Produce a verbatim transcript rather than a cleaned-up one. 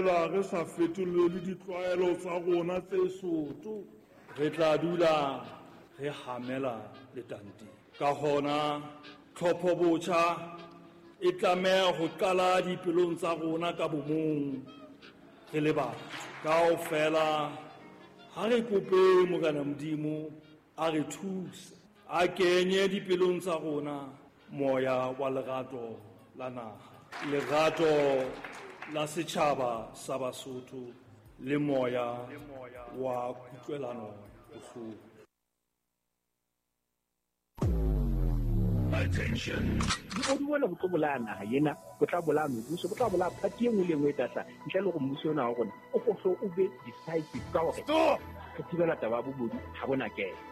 La re sa fetolele ditlwaelo tsa rona tse soto, re tla dula re hamela letanteng. Ka hona tlhopho botjha e tlameha ho qala dipelong tsa rona ka bomong re le batho. Kaofela ha re kope Morena Modimo a re thuse, a kenye dipelong tsa rona moya wa lerato la naha, lerato la setjhaba sa Basotho le moya wa kutlwelano bohloko. Attention. Di bona go tlobola naha yena go tla bola mebuso go tla bola phati engwe le engwe tsa ntle le go mmuso ona wa rona o go so o be decisive ka hore ke thibela taba bobodu ha bona ke